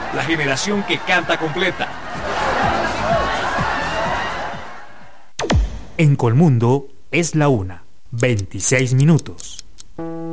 la generación que canta completa. En Colmundo es la 1:26.